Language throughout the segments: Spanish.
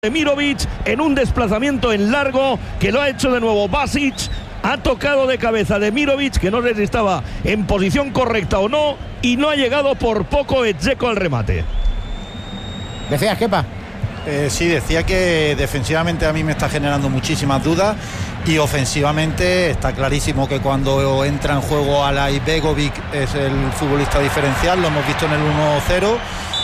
Mirovic en un desplazamiento en largo que lo ha hecho de nuevo Basic. Ha tocado de cabeza de Mirovic, que no sé si estaba en posición correcta o no, y no ha llegado por poco Dzeko al remate. ¿Decías, Kepa? Sí, decía que defensivamente a mí me está generando muchísimas dudas y ofensivamente está clarísimo que cuando entra en juego Alay Begovic es el futbolista diferencial, lo hemos visto en el 1-0,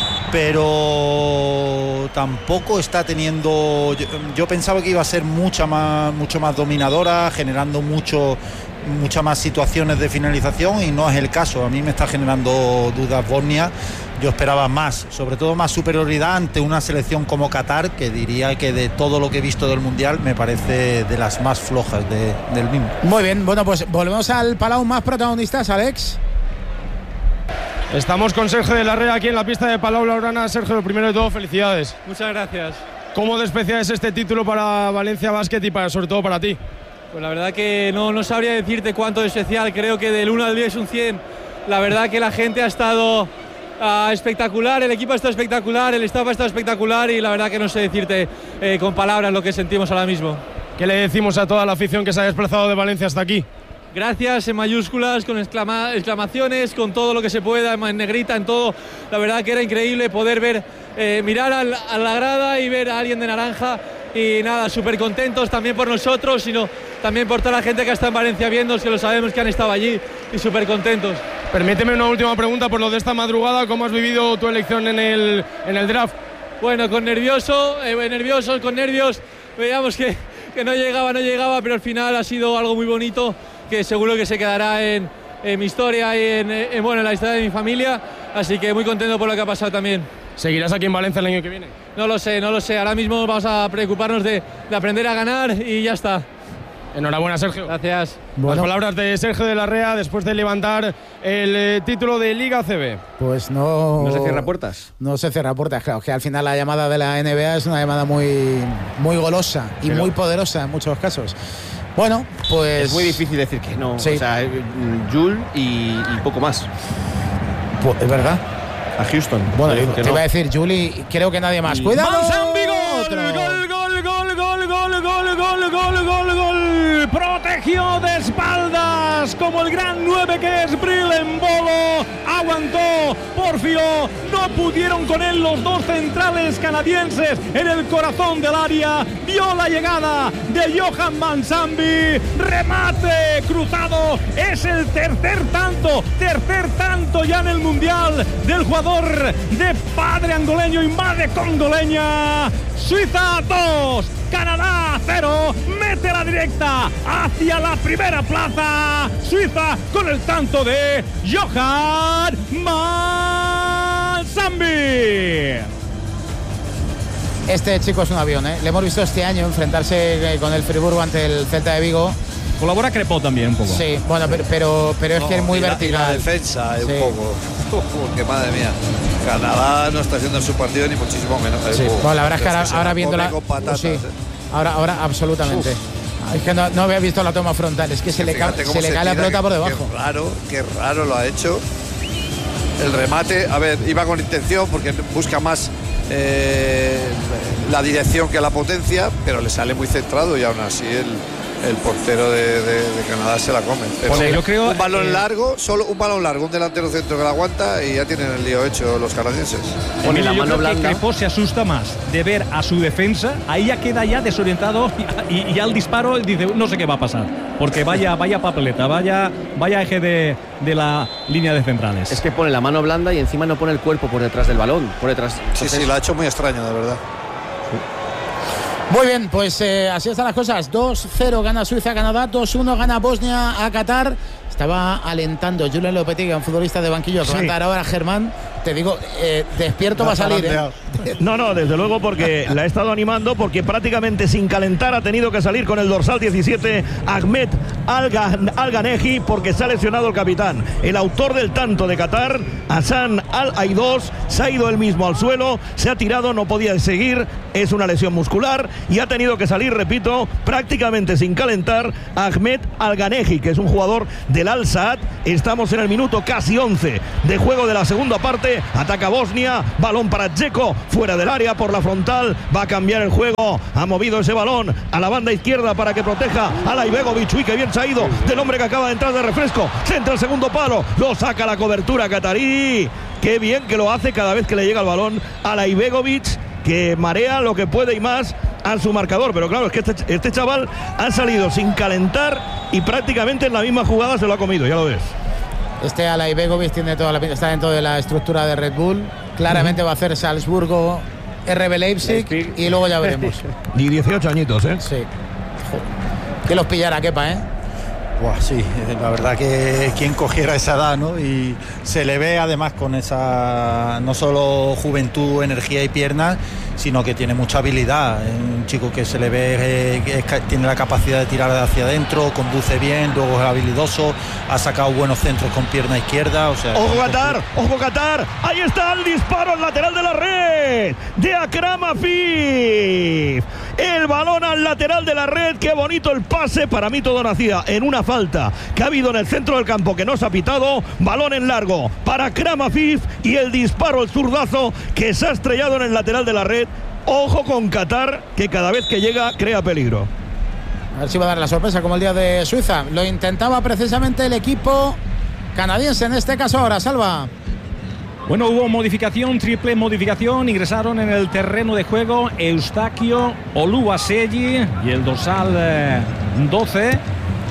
pero tampoco está teniendo... Yo pensaba que iba a ser mucho más dominadora, generando muchas más situaciones de finalización, y no es el caso. A mí me está generando dudas Bosnia. Yo esperaba más, sobre todo más superioridad ante una selección como Qatar, que diría que de todo lo que he visto del Mundial me parece de las más flojas del mismo. Muy bien, bueno, pues volvemos al Palau. Más protagonistas, Alex. Estamos con Sergio de la Rea aquí en la pista de Palau Blaugrana. Sergio, lo primero de todo, felicidades. Muchas gracias. ¿Cómo de especial es este título para Valencia Basket y sobre todo para ti? Pues la verdad que no sabría decirte cuánto de especial. Creo que del 1 al 10 es un 100. La verdad que la gente ha estado espectacular, el equipo ha estado espectacular, el staff ha estado espectacular, y la verdad que no sé decirte con palabras lo que sentimos ahora mismo. ¿Qué le decimos a toda la afición que se ha desplazado de Valencia hasta aquí? Gracias en mayúsculas, con exclamaciones, con todo lo que se pueda, en negrita, en todo. La verdad que era increíble poder ver, mirar a la grada y ver a alguien de naranja. Y nada, súper contentos también por nosotros, sino también por toda la gente que está en Valencia viendo, que lo sabemos que han estado allí, y súper contentos. Permíteme una última pregunta por lo de esta madrugada. ¿Cómo has vivido tu elección en el draft? Bueno, con nervios. Veíamos que no llegaba, pero al final ha sido algo muy bonito, que seguro que se quedará en mi historia y en la historia de mi familia. Así que muy contento por lo que ha pasado también. ¿Seguirás aquí en Valencia el año que viene? No lo sé. Ahora mismo vamos a preocuparnos de aprender a ganar y ya está. Enhorabuena, Sergio. Gracias. Bueno. Las palabras de Sergio de la Rea después de levantar el título de Liga CB. Pues no... ¿No se cierra puertas? No se cierra puertas, claro, que al final la llamada de la NBA es una llamada muy golosa y muy poderosa en muchos casos. Bueno, pues... Es muy difícil decir que no. Sí. O sea, Jul y poco más. Pues, es verdad. A Houston. Bueno, que te iba a decir Juli, creo que nadie más. ¡Cuidado! Manzambi, gol. Protegió de espaldas como el gran 9 que es Bril Embolo. Aguantó, porfió. No pudieron con él los dos centrales canadienses en el corazón del área. Vio la llegada de Johan Manzambi. Remate cruzado. Es el tercer tanto ya en el Mundial del jugador de padre angoleño y madre congoleña. Suiza 2, Canadá 0, mete la directa hacia la primera plaza. Suiza con el tanto de Johan Manzambi. Este chico es un avión, ¿eh? Le hemos visto este año enfrentarse con el Friburgo ante el Celta de Vigo. Colabora Crepó también un poco. Sí, bueno, pero es que es muy vertical. La defensa sí. Un poco. Que madre mía. Canadá no está haciendo su partido ni muchísimo menos. Sí. Bueno, la verdad es que ahora viendo la... Patatas, sí. Ahora absolutamente. Es que no había visto la toma frontal. Es que se le cae la pelota por debajo. Qué raro lo ha hecho. El remate, a ver, iba con intención porque busca más la dirección que la potencia, pero le sale muy centrado y aún así el portero de Canadá se la come. Pero bueno, yo creo, un balón largo, solo un balón largo, un delantero centro que la aguanta y ya tienen el lío hecho los canadienses. Bueno, yo creo que Crepó se asusta más de ver a su defensa, ahí ya queda ya desorientado y ya el disparo dice no sé qué va a pasar, porque vaya papeleta, vaya eje de la línea de centrales. Es que pone la mano blanda y encima no pone el cuerpo por detrás del balón, por detrás. Entonces... Sí, lo ha hecho muy extraño, de verdad. Muy bien, pues así están las cosas. 2-0 gana Suiza a Canadá, 2-1 gana Bosnia a Qatar. Estaba alentando Julen Lopetegui, un futbolista de banquillo, a levantar ahora Germán. Te digo, despierto va a salir, ¿eh? No, desde luego, porque la ha estado animando, porque prácticamente sin calentar ha tenido que salir con el dorsal 17 Ahmed Al-Ganeji, porque se ha lesionado el capitán. El autor del tanto de Qatar, Hassan Al-Aidos, se ha ido él mismo al suelo, se ha tirado, no podía seguir, es una lesión muscular y ha tenido que salir, repito, prácticamente sin calentar Ahmed Al-Ganeji, que es un jugador del Al-Saad. Estamos en el minuto casi 11 de juego de la segunda parte. Ataca Bosnia, balón para Dzeko, fuera del área por la frontal, va a cambiar el juego, ha movido ese balón a la banda izquierda para que proteja a Laibegovic. Uy, que bien se ha ido del hombre que acaba de entrar de refresco, centra el segundo palo, lo saca la cobertura catarí. Qué bien que lo hace cada vez que le llega el balón a Laibegovic, que marea lo que puede y más a su marcador. Pero claro, es que este chaval ha salido sin calentar y prácticamente en la misma jugada se lo ha comido, ya lo ves. Este Laibegovic tiene toda la pinta, está dentro de la estructura de Red Bull. Claramente va a hacer Salzburgo, RB Leipzig y luego ya veremos. Y 18 añitos, ¿eh? Sí. Que los pillara Kepa, ¿eh? Buah, sí, la verdad que quien cogiera esa edad, ¿no? Y se le ve además con esa no solo juventud, energía y piernas, sino que tiene mucha habilidad. Es un chico que se le ve tiene la capacidad de tirar hacia adentro, conduce bien, luego es habilidoso, ha sacado buenos centros con pierna izquierda. O sea, ¡Ojo Qatar! Ahí está el disparo al lateral de la red de Akram Afif. El balón al lateral de la red, qué bonito el pase. Para mí todo nacía en una falta que ha habido en el centro del campo que no se ha pitado. Balón en largo para Akram Afif y el disparo, el zurdazo que se ha estrellado en el lateral de la red. Ojo con Qatar, que cada vez que llega crea peligro. A ver si va a dar la sorpresa como el día de Suiza. Lo intentaba precisamente el equipo canadiense en este caso ahora, Salva. Bueno, hubo modificación, triple modificación. Ingresaron en el terreno de juego Eustaquio Oluwaseyi y el dorsal 12.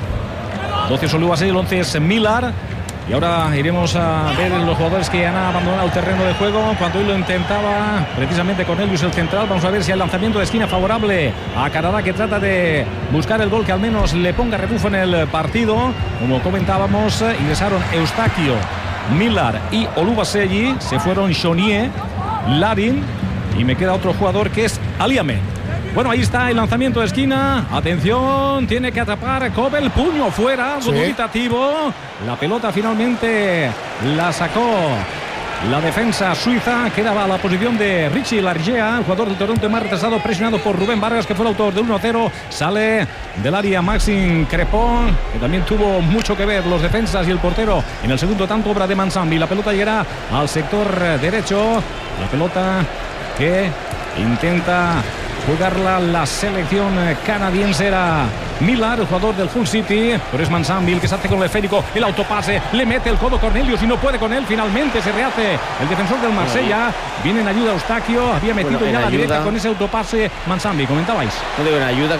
12 es Oluwaseyi, el 11 es Millar. Y ahora iremos a ver los jugadores que han abandonado el terreno de juego. Cuando hoy lo intentaba precisamente Cornelius, el central. Vamos a ver si el lanzamiento de esquina favorable a Canadá, que trata de buscar el gol que al menos le ponga rebufo en el partido. Como comentábamos, ingresaron Eustaquio, Millar y Oluwaseyi. Se fueron Chonier, Larin y me queda otro jugador que es Aliame. Bueno, ahí está el lanzamiento de esquina. Atención, tiene que atrapar Kobel, puño fuera, dubitativo. La pelota finalmente la sacó la defensa suiza. Quedaba a la posición de Richie Largea, el jugador del Toronto, más retrasado, presionado por Rubén Vargas, que fue el autor del 1-0. Sale del área Maxime Crepon, que también tuvo mucho que ver los defensas y el portero en el segundo tanto, obra de Mansambi. La pelota llegará al sector derecho. La pelota que intenta jugarla la selección canadiense. Era Millar, el jugador del Hull City, pero es Mansambi el que se hace con el esférico, el autopase, le mete el codo Cornelius y no puede con él. Finalmente se rehace el defensor del Marsella. Viene en ayuda Eustaquio, había metido ya la directa con ese autopase Mansambi. ¿Comentabais? No digo en ayuda, que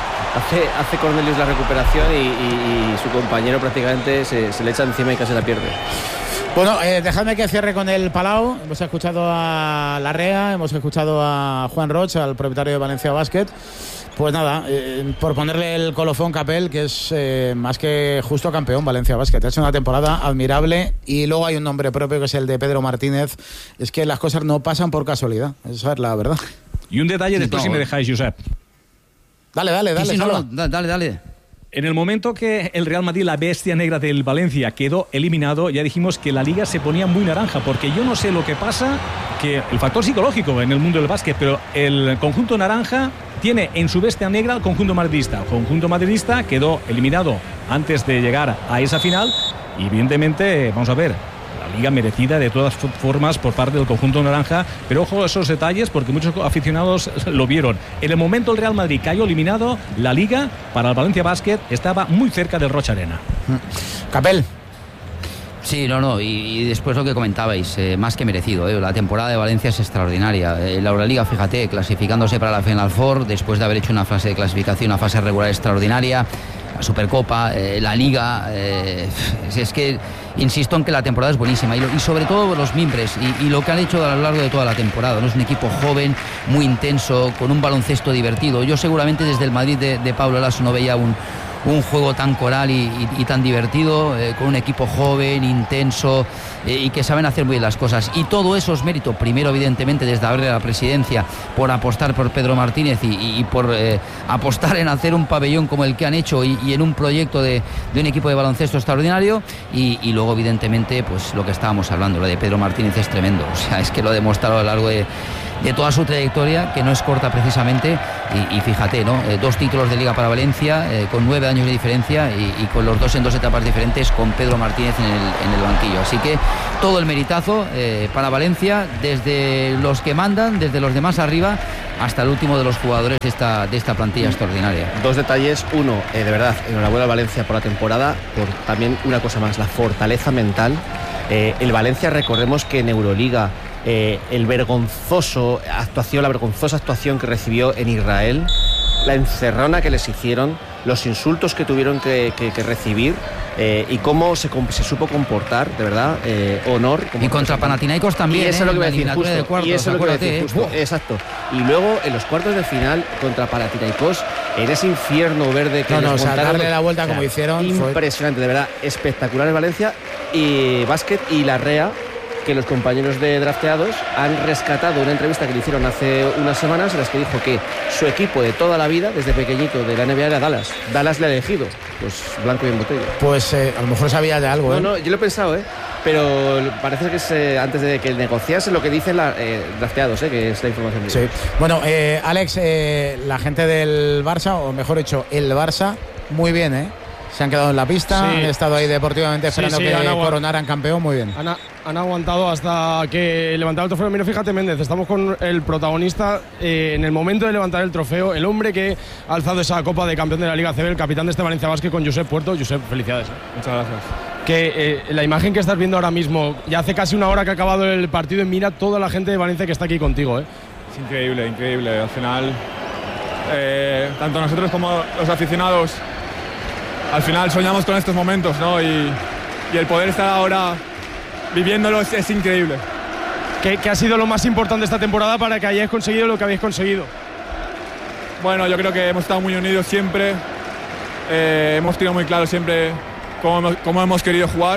hace Cornelius la recuperación y su compañero prácticamente se le echa encima y casi la pierde. Bueno, dejadme que cierre con el Palau. Hemos escuchado a Larrea, hemos escuchado a Juan Roch, al propietario de Valencia Basket. Pues nada, por ponerle el colofón Capel, que es más que justo campeón Valencia Basket. Ha hecho una temporada admirable y luego hay un nombre propio que es el de Pedro Martínez. Es que las cosas no pasan por casualidad, esa es la verdad. Y un detalle después, si me dejáis, Josep. Dale. Sí, dale. En el momento que el Real Madrid, la bestia negra del Valencia, quedó eliminado, ya dijimos que la liga se ponía muy naranja, porque yo no sé lo que pasa, que el factor psicológico en el mundo del básquet, pero el conjunto naranja tiene en su bestia negra al conjunto madridista. El conjunto madridista quedó eliminado antes de llegar a esa final y evidentemente, vamos a ver, la liga merecida de todas formas por parte del conjunto naranja, pero ojo a esos detalles porque muchos aficionados lo vieron. En el momento el Real Madrid cayó eliminado, la liga para el Valencia Basket estaba muy cerca del Rocha Arena. Capel. Sí, y después lo que comentabais, más que merecido, la temporada de Valencia es extraordinaria. La Euroliga, fíjate, clasificándose para la Final Four después de haber hecho una fase de clasificación, una fase regular extraordinaria. La Supercopa, la Liga, es que insisto en que la temporada es buenísima y sobre todo los mimbres y lo que han hecho a lo largo de toda la temporada, ¿no? Es un equipo joven, muy intenso, con un baloncesto divertido. Yo seguramente desde el Madrid de Pablo Laso no veía un juego tan coral y tan divertido, con un equipo joven, intenso y que saben hacer muy bien las cosas. Y todo eso es mérito, primero evidentemente desde haberle a la presidencia por apostar por Pedro Martínez y por apostar en hacer un pabellón como el que han hecho y en un proyecto de un equipo de baloncesto extraordinario y luego evidentemente pues lo que estábamos hablando, lo de Pedro Martínez es tremendo, o sea, es que lo ha demostrado a lo largo de de toda su trayectoria, que no es corta precisamente, y fíjate, ¿no? 2 títulos de Liga para Valencia, con 9 años de diferencia y con los 2 en 2 etapas diferentes, con Pedro Martínez en el banquillo. Así que todo el meritazo para Valencia, desde los que mandan, desde los demás arriba, hasta el último de los jugadores de esta plantilla extraordinaria. 2 detalles. Uno, de verdad, enhorabuena a Valencia por la temporada, por también una cosa más, la fortaleza mental. El Valencia, recordemos que en Euroliga, la vergonzosa actuación que recibió en Israel, la encerrona que les hicieron, los insultos que tuvieron que recibir, y cómo se supo comportar, de verdad, honor. Y contra Panathinaikos también. Y eso es lo que voy a decir, justo. Exacto. Y luego en los cuartos de final contra Panathinaikos, en ese infierno verde que les montaron, darle la vuelta como hicieron. Impresionante, de verdad, espectacular el Valencia. Y Básquet y Larrea, que los compañeros de drafteados han rescatado una entrevista que le hicieron hace unas semanas, en las que dijo que su equipo de toda la vida, desde pequeñito, de la NBA, era Dallas. Dallas le ha elegido, pues blanco y en botella. Pues a lo mejor sabía de algo. No, yo lo he pensado, pero parece que es antes de que negociase lo que dicen drafteados, que es la información. Sí. Bueno, Alex, la gente del Barça, o mejor dicho, el Barça, muy bien, Se han quedado en la pista, han estado ahí deportivamente esperando que coronaran campeón, muy bien. Han aguantado hasta que levantara el trofeo. Mira, fíjate, Méndez, estamos con el protagonista en el momento de levantar el trofeo, el hombre que ha alzado esa copa de campeón de la Liga ACB, el capitán de este Valencia Basket, con Josep Puerto. Josep, felicidades. Muchas gracias. Que la imagen que estás viendo ahora mismo, ya hace casi una hora que ha acabado el partido, y mira toda la gente de Valencia que está aquí contigo. Es increíble, increíble. Al final, tanto nosotros como los aficionados, al final soñamos con estos momentos, ¿no? Y el poder estar ahora viviéndolos es increíble. ¿Qué ha sido lo más importante esta temporada para que hayáis conseguido lo que habéis conseguido? Bueno, yo creo que hemos estado muy unidos siempre. Hemos tenido muy claro siempre cómo hemos querido jugar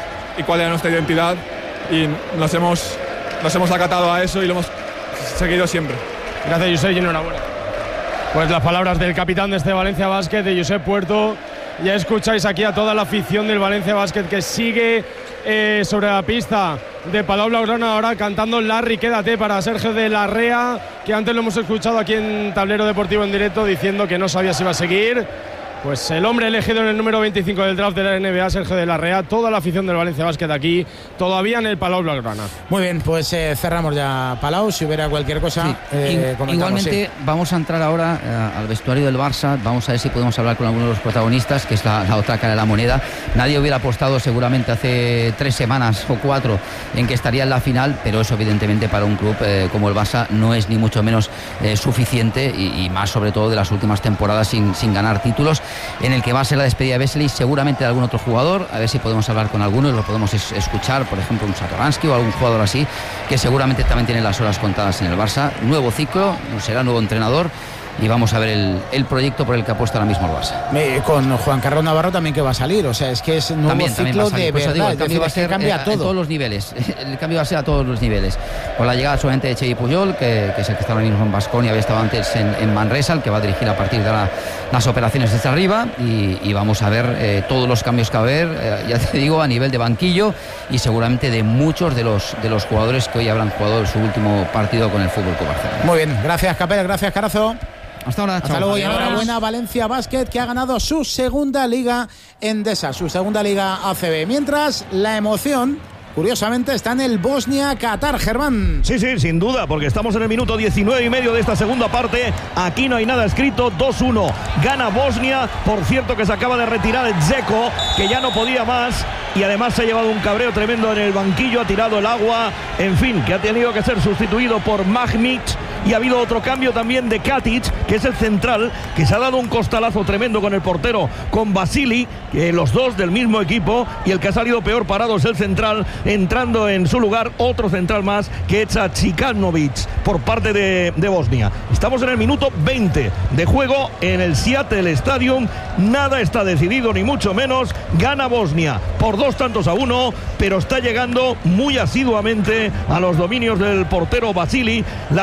y cuál era nuestra identidad. Y nos hemos acatado a eso y lo hemos seguido siempre. Gracias, Josep, y enhorabuena. Pues las palabras del capitán de este Valencia Basket, de Josep Puerto. Ya escucháis aquí a toda la afición del Valencia Basket que sigue sobre la pista de Palau Blaugrana, ahora cantando Larry, quédate, para Sergio de Larrea, que antes lo hemos escuchado aquí en Tablero Deportivo en directo diciendo que no sabía si iba a seguir. Pues el hombre elegido en el número 25 del draft de la NBA, Sergio de Larrea, toda la afición del Valencia Basket aquí, todavía en el Palau Blaugrana. Muy bien, pues cerramos ya Palau, si hubiera cualquier cosa. Igualmente vamos a entrar ahora al vestuario del Barça, vamos a ver si podemos hablar con algunos de los protagonistas, que es la otra cara de la moneda. Nadie hubiera apostado seguramente hace 3 semanas o 4 en que estaría en la final, pero eso evidentemente para un club como el Barça no es ni mucho menos suficiente, y más sobre todo de las últimas temporadas sin ganar títulos, en el que va a ser la despedida de Vesely, seguramente de algún otro jugador. A ver si podemos hablar con alguno y lo podemos escuchar, por ejemplo un Satoransky o algún jugador así, que seguramente también tiene las horas contadas en el Barça. Nuevo ciclo, será nuevo entrenador, y vamos a ver el proyecto por el que apuesta ahora mismo el Barça. Con Juan Carlos Navarro también, que va a salir, o sea, es que es un nuevo ciclo de verdad. Digo, el cambio va a ser a todos los niveles. El cambio va a ser a todos los niveles. Con la llegada solamente de Xavi Puyol, que es el que está ahora mismo en Baskonia, había estado antes en Manresa, el que va a dirigir a partir de las operaciones desde arriba, y vamos a ver todos los cambios que va a haber, ya te digo, a nivel de banquillo, y seguramente de muchos de los jugadores que hoy habrán jugado su último partido con el Fútbol Club Barcelona. Muy bien, gracias Capel, gracias Carazo. Hasta ahora. Hasta luego y enhorabuena Valencia Basket, que ha ganado su segunda Liga Endesa, su segunda Liga ACB. Mientras la emoción, curiosamente, está en el Bosnia-Qatar, Germán. Sí, sin duda, porque estamos en el minuto 19 y medio de esta segunda parte. Aquí no hay nada escrito, 2-1. Gana Bosnia, por cierto que se acaba de retirar el Dzeko, que ya no podía más, y además se ha llevado un cabreo tremendo en el banquillo, ha tirado el agua, en fin, que ha tenido que ser sustituido por Magmic. Y ha habido otro cambio también de Katic, que es el central, que se ha dado un costalazo tremendo con el portero, con Vasili, los dos del mismo equipo, y el que ha salido peor parado es el central, entrando en su lugar otro central más, que es Čikanovic, por parte de Bosnia. Estamos en el minuto 20 de juego en el Seattle Stadium, nada está decidido, ni mucho menos. Gana Bosnia por 2-1, pero está llegando muy asiduamente a los dominios del portero Vasili la selección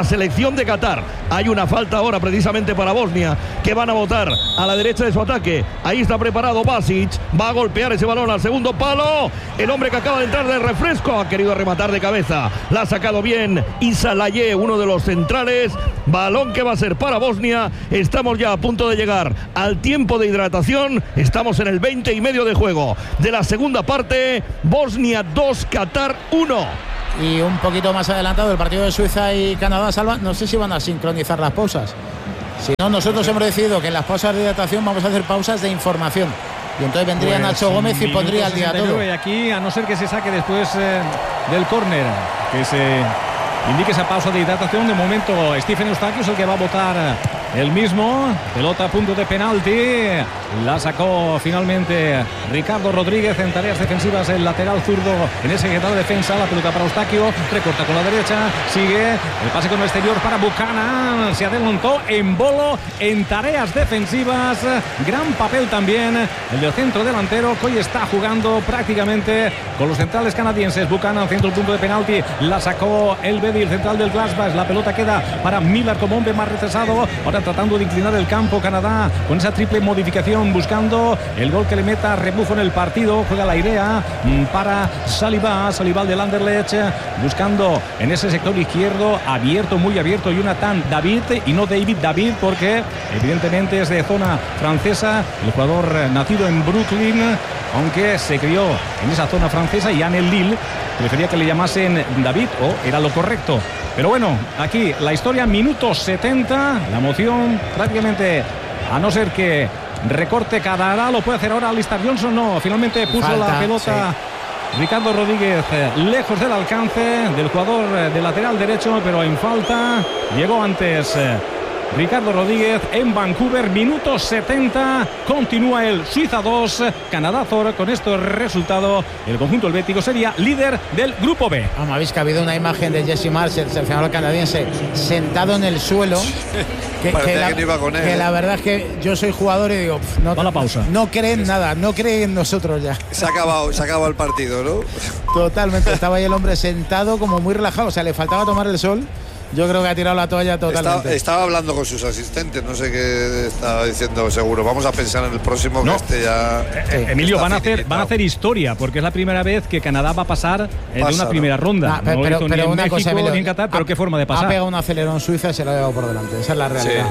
selección de Qatar. Hay una falta ahora precisamente para Bosnia, que van a botar a la derecha de su ataque. Ahí está preparado Basic, va a golpear ese balón al segundo palo. El hombre que acaba de entrar de refresco ha querido rematar de cabeza, la ha sacado bien Issa Laye, uno de los centrales. Balón que va a ser para Bosnia. Estamos ya a punto de llegar al tiempo de hidratación. Estamos en el 20 y medio de juego de la segunda parte. Bosnia 2, Qatar 1. Y un poquito más adelantado el partido de Suiza y Canadá, Salva. No sé si van a sincronizar las pausas. Si no, nosotros hemos decidido que en las pausas de hidratación vamos a hacer pausas de información. Y entonces vendría pues Nacho Gómez y pondría al día todo. Y aquí, a no ser que se saque después del córner, que se indique esa pausa de hidratación. De momento, Stephen Eustaquio es el que va a votar el mismo. Pelota a punto de penalti. La sacó finalmente Ricardo Rodríguez en tareas defensivas, el lateral zurdo en ese que da la defensa. La pelota para Eustaquio, recorta con la derecha, sigue el pase con el exterior para Buchanan. Se adelantó en Bolo en tareas defensivas. Gran papel también el del centro delantero, que hoy está jugando prácticamente con los centrales canadienses. Buchanan, centro punto de penalti, la sacó el Bedi, el central del Glasgow. La pelota queda para Miller como hombre más retrasado. Ahora tratando de inclinar el campo Canadá con esa triple modificación, buscando el gol que le meta rebufo en el partido. Juega la idea para Saliba del Anderlecht, buscando en ese sector izquierdo, abierto, muy abierto, Jonathan David, y no David, porque evidentemente es de zona francesa, el jugador nacido en Brooklyn, aunque se crió en esa zona francesa, y en el Lille prefería que le llamasen David, o era lo correcto. Pero bueno, aquí la historia, minuto 70, la emoción prácticamente, a no ser que recorte Canadá, lo puede hacer ahora Alistair Johnson. No, finalmente puso falta, la pelota Ricardo Rodríguez lejos del alcance del jugador de lateral derecho, pero en falta. Llegó antes Ricardo Rodríguez en Vancouver. Minuto 70, continúa el Suiza 2, Canadá 0. Con este resultado, el conjunto helvético sería líder del grupo B. Vamos, habéis que ha habido una imagen de Jesse Marsh, el seleccionador canadiense, sentado en el suelo. Que no iba con él, que la verdad es que yo soy jugador y digo, no, va la pausa. No creen nada, no creen en nosotros ya. Se ha acabado el partido, ¿no? Totalmente, estaba ahí el hombre sentado como muy relajado, o sea, le faltaba tomar el sol. Yo creo que ha tirado la toalla totalmente. Estaba hablando con sus asistentes, no sé qué estaba diciendo seguro. Vamos a pensar en el próximo, que este ya... Emilio, van a hacer historia, porque es la primera vez que Canadá va a pasar de una primera ronda. Pero ni en una México, cosa, Emilio, ni en Qatar, pero qué forma de pasar. Ha pegado un acelerón Suiza y se lo ha llevado por delante. Esa es la realidad.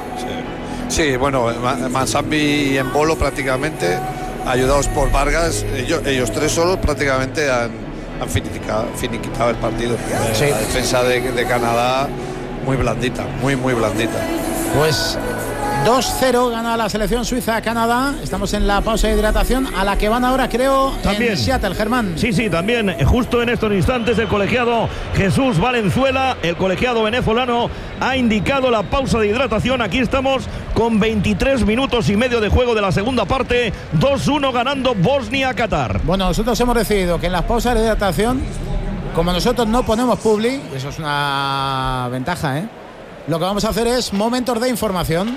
Sí, bueno, Mansambi y Embolo prácticamente, ayudados por Vargas, ellos tres solos prácticamente han finiquitado el partido. Sí. La defensa de Canadá muy blandita, muy blandita. Pues 2-0 gana la selección suiza a Canadá. Estamos en la pausa de hidratación, a la que van ahora, creo, también en Seattle, Germán. Sí, también. Justo en estos instantes el colegiado Jesús Valenzuela, el colegiado venezolano, ha indicado la pausa de hidratación. Aquí estamos con 23 minutos y medio de juego de la segunda parte. 2-1 ganando Bosnia-Qatar. Bueno, nosotros hemos decidido que en las pausas de hidratación, como nosotros no ponemos publi, eso es una ventaja, lo que vamos a hacer es momentos de información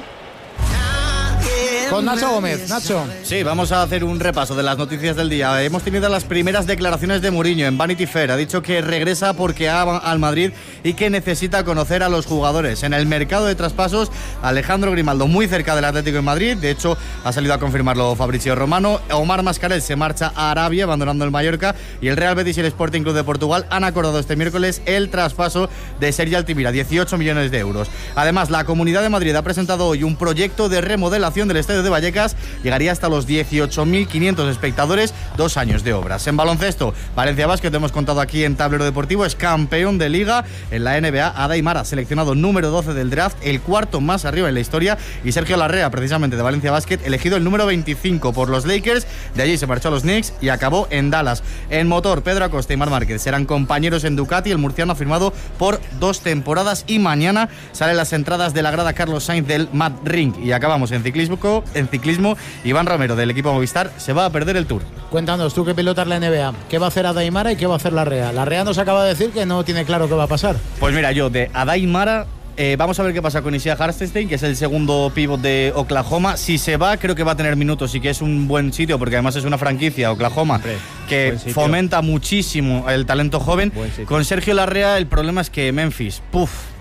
con Nacho Gómez. Nacho. Sí, vamos a hacer un repaso de las noticias del día. Hemos tenido las primeras declaraciones de Mourinho en Vanity Fair. Ha dicho que regresa porque va al Madrid y que necesita conocer a los jugadores. En el mercado de traspasos, Alejandro Grimaldo muy cerca del Atlético de Madrid. De hecho, ha salido a confirmarlo Fabrizio Romano. Omar Mascarell se marcha a Arabia, abandonando el Mallorca. Y el Real Betis y el Sporting Club de Portugal han acordado este miércoles el traspaso de Sergi Altimira, 18 millones de euros. Además, la Comunidad de Madrid ha presentado hoy un proyecto de remodelación del estadio de Vallecas. Llegaría hasta los 18.500 espectadores, 2 años de obras. En baloncesto, Valencia Basket, hemos contado aquí en Tablero Deportivo, es campeón de Liga. En la NBA, Adaimara, seleccionado número 12 del draft, el cuarto más arriba en la historia, y Sergio Larrea, precisamente de Valencia Basket, elegido el número 25 por los Lakers. De allí se marchó a los Knicks y acabó en Dallas. En motor, Pedro Acosta y Marc Márquez serán compañeros en Ducati. El murciano ha firmado por 2 temporadas y mañana salen las entradas de la grada Carlos Sainz del Mad Ring. Y acabamos en ciclismo, Iván Romero del equipo Movistar se va a perder el Tour. Cuéntanos, tú que pilotas la NBA, ¿qué va a hacer Adaimara y qué va a hacer Larrea? Larrea nos acaba de decir que no tiene claro qué va a pasar. Pues mira, yo de Adaimara vamos a ver qué pasa con Isaiah Hartenstein, que es el segundo pívot de Oklahoma. Si se va, creo que va a tener minutos y que es un buen sitio, porque además es una franquicia, Oklahoma, que fomenta muchísimo el talento joven. Con Sergio Larrea el problema es que Memphis,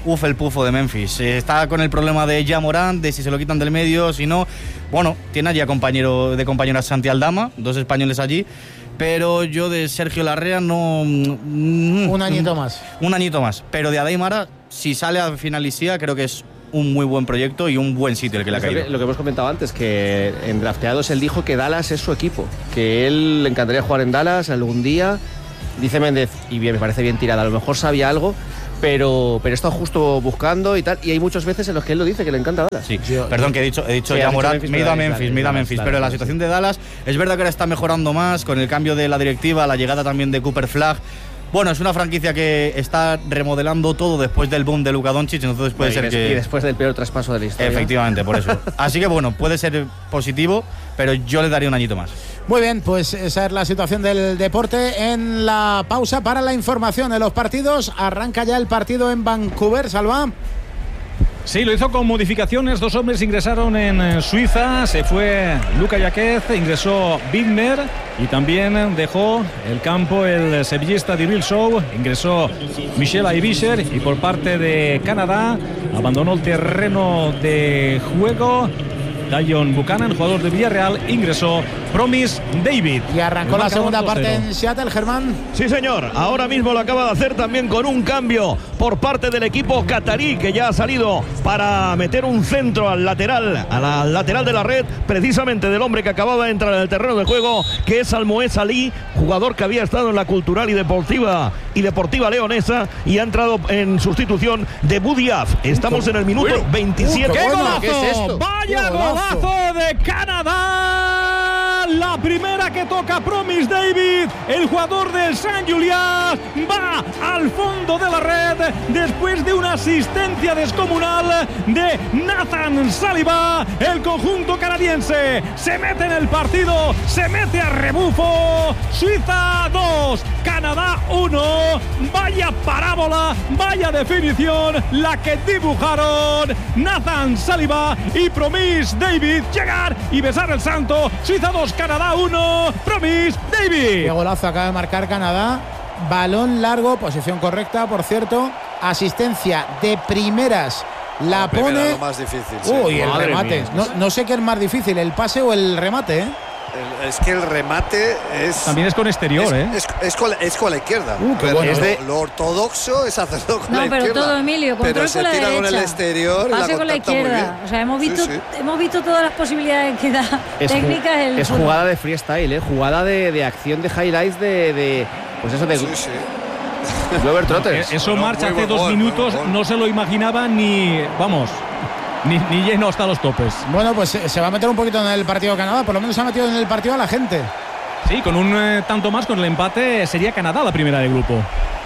el pufo de Memphis. Está con el problema de Ja Morant, de si se lo quitan del medio, si no. Bueno, tiene allí a compañero a Santi Aldama, 2 españoles allí. Pero yo de Sergio Larrea no... Un añito más. Un añito más. Pero de Adeymara, si sale a finalisía, creo que es un muy buen proyecto y un buen sitio el que le ha caído. Lo que hemos comentado antes, que en Drafteados él dijo que Dallas es su equipo, que él le encantaría jugar en Dallas algún día. Dice Méndez, y bien, me parece bien tirada, a lo mejor sabía algo, pero está justo buscando y tal, y hay muchas veces en los que él lo dice, que le encanta Dallas. Sí, perdón, que he dicho sí, ya Morant, me he ido a Memphis, pero la situación de Dallas, es verdad que ahora está mejorando más, con el cambio de la directiva, la llegada también de Cooper Flagg. Bueno, es una franquicia que está remodelando todo después del boom de Luka Doncic, entonces puede ser que... Y después del peor traspaso de la historia. Efectivamente, por eso. Así que bueno, puede ser positivo, pero yo le daría un añito más. Muy bien, pues esa es la situación del deporte. En la pausa para la información de los partidos, arranca ya el partido en Vancouver, Salva. Sí, lo hizo con modificaciones. 2 hombres ingresaron en Suiza. Se fue Luka Jaquez, ingresó Bigner y también dejó el campo el sevillista Dirill Sow. Ingresó Michel Aibisher y por parte de Canadá abandonó el terreno de juego Dion Buchanan, jugador de Villarreal, ingresó Promise David. Y arrancó la segunda parte en Seattle, Germán. Sí, señor. Ahora mismo lo acaba de hacer también con un cambio por parte del equipo catarí, que ya ha salido para meter un centro al lateral, a la lateral de la red, precisamente del hombre que acababa de entrar en el terreno de juego, que es Almoez Salih, jugador que había estado en la Cultural y Deportiva Leonesa y ha entrado en sustitución de Budiaf. Estamos en el minuto 27. ¡Qué golazo! ¿Qué es esto? ¡Vaya golazo de Canadá! La primera que toca Promise David, el jugador del San Julián, va al fondo de la red después de una asistencia descomunal de Nathan Saliba. El conjunto canadiense se mete en el partido, se mete a rebufo. Suiza 2, Canadá 1. Vaya parábola, vaya definición la que dibujaron Nathan Saliba y Promise David. Llegar y besar el santo. Suiza 2, Canadá 1. Promise David. Qué golazo acaba de marcar Canadá. Balón largo, posición correcta, por cierto. Asistencia de primeras. La pone. Lo más difícil. Uy, el remate. No sé qué es más difícil, el pase o el remate, ¿eh? Es que el remate es... También es con exterior, es con la izquierda. Qué bueno. Lo ortodoxo es hacerlo con la izquierda. No, pero todo, Emilio, control pero se con la tira derecha. Con el exterior pase y la con la izquierda. O sea, hemos visto todas las posibilidades que da técnicas. Es jugada de freestyle, jugada de acción de highlights pues eso de... Sí. Glover Trotters. Eso marcha hace 2 minutos, no se lo imaginaba ni lleno hasta los topes. Bueno, pues se va a meter un poquito en el partido de Canadá, por lo menos se ha metido en el partido a la gente. Sí, con un tanto más, con el empate, sería Canadá la primera del grupo.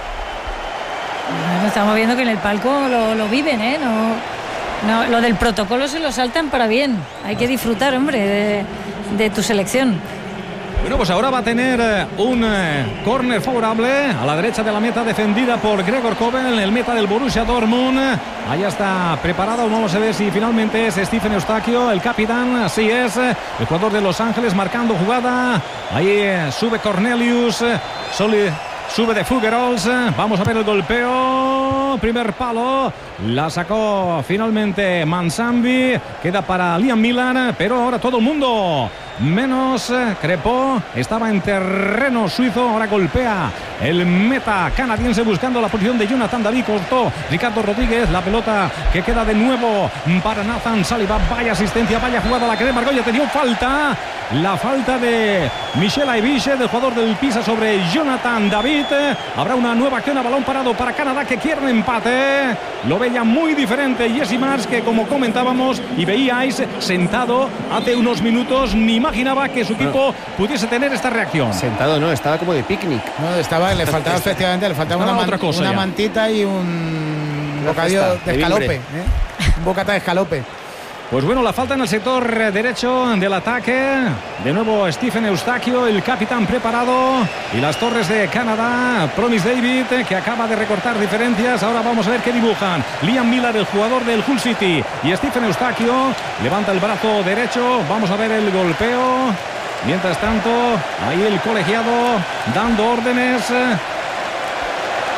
Bueno, estamos viendo que en el palco lo viven, ¿eh? No, lo del protocolo se lo saltan para bien. Hay que disfrutar, hombre, de tu selección. Bueno, pues ahora va a tener un córner favorable a la derecha de la meta, defendida por Gregor Kobel, el meta del Borussia Dortmund. Allá está preparado, vamos a ver si finalmente es Stephen Eustaquio, el capitán. Así es, el jugador de Los Ángeles marcando jugada. Ahí sube Cornelius, sube de Fuggerols. Vamos a ver el golpeo. Primer palo. La sacó finalmente Mansambi. Queda para Liam Millar. Pero ahora todo el mundo, menos Crepó, estaba en terreno suizo. Ahora golpea el meta canadiense buscando la posición de Jonathan David. Cortó Ricardo Rodríguez. La pelota que queda de nuevo para Nathan Saliba. Vaya asistencia, vaya jugada la que de Margolla. Te dio falta. La falta de Michel Aibisher, del jugador del Pisa, sobre Jonathan David. Habrá una nueva acción a balón parado para Canadá, que quiere un empate. Lo veía muy diferente Jesse Marsh, que como comentábamos y veíais sentado hace unos minutos, ni imaginaba que su equipo pudiese tener esta reacción. Sentado no, estaba como de picnic. No, le faltaba efectivamente, le faltaba una mantita y un bocadillo de escalope, un bocata de escalope. Pues bueno, la falta en el sector derecho del ataque. De nuevo Stephen Eustaquio, el capitán preparado. Y las torres de Canadá. Promise David, que acaba de recortar diferencias. Ahora vamos a ver qué dibujan. Liam Millar, el jugador del Hull City. Y Stephen Eustaquio levanta el brazo derecho. Vamos a ver el golpeo. Mientras tanto, ahí el colegiado dando órdenes.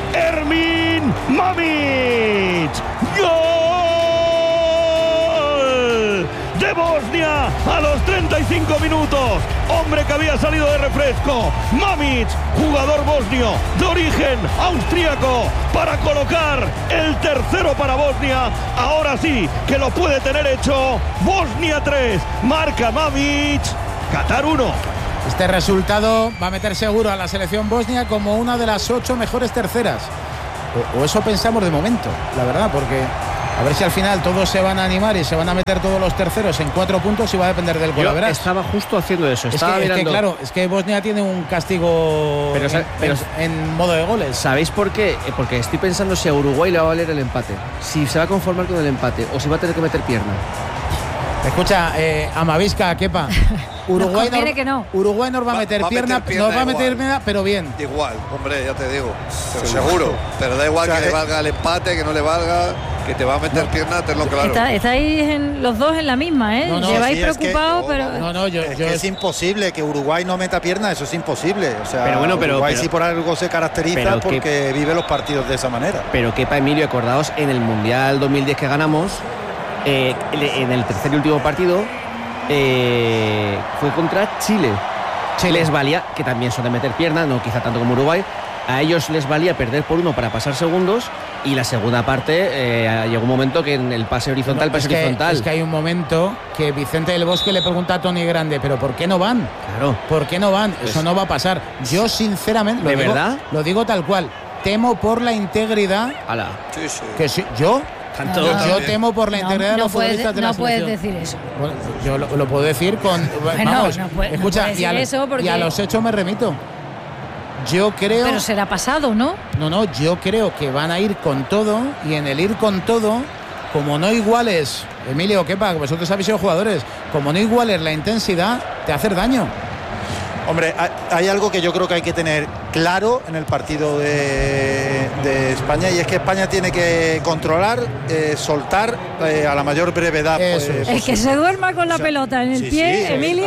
Bosnia a los 35 minutos. Hombre que había salido de refresco, Mamić, jugador bosnio de origen austríaco, para colocar el tercero para Bosnia. Ahora sí que lo puede tener hecho. Bosnia 3, marca Mamić, Qatar 1. Este resultado va a meter seguro a la selección bosnia como una de las 8 mejores terceras. O eso pensamos de momento, la verdad, porque a ver si al final todos se van a animar y se van a meter todos los terceros en 4 puntos y va a depender del gol. Yo estaba justo haciendo eso. Es que claro, es que Bosnia tiene un castigo en modo de goles. ¿Sabéis por qué? Porque estoy pensando si a Uruguay le va a valer el empate. Si se va a conformar con el empate o si va a tener que meter pierna. Escucha, Amavisca, Kepa. Uruguay Uruguay nos va a meter pierna, nos va a meter pierna, pero bien. Igual, hombre, ya te digo, pero seguro. Pero da igual, o sea, que le valga el empate, que no le valga, que te va a meter pierna, tenlo claro. Estáis los dos en la misma, ¿eh? Lleváis preocupados, pero... Es imposible que Uruguay no meta pierna, eso es imposible. O sea, Uruguay sí por algo se caracteriza porque vive los partidos de esa manera. Pero Kepa, Emilio, acordaos, en el Mundial 2010 que ganamos, en el tercer y último partido fue contra Chile. Les valía, que también son de meter pierna, no quizá tanto como Uruguay, a ellos les valía perder por 1 para pasar segundos, y la segunda parte llegó un momento que en el pase horizontal, es que hay un momento que Vicente del Bosque le pregunta a Tony Grande, pero ¿por qué no van? Claro. ¿Por qué no van? Eso no va a pasar. Yo sinceramente lo digo tal cual, temo por la integridad. Que sí, yo temo por la integridad de los futbolistas de la selección. No puedes decir eso. Bueno, yo lo puedo decir con... vamos, escucha, y a los hechos me remito. Yo creo... Pero será pasado, ¿no? No, yo creo que van a ir con todo, y en el ir con todo, como no iguales, Emilio, Kepa, vosotros habéis sido jugadores, como no iguales la intensidad, te hace daño. Hombre, hay algo que yo creo que hay que tener claro en el partido de España, y es que España tiene que controlar, soltar a la mayor brevedad. Es que se duerma con la pelota en el pie, Emilio.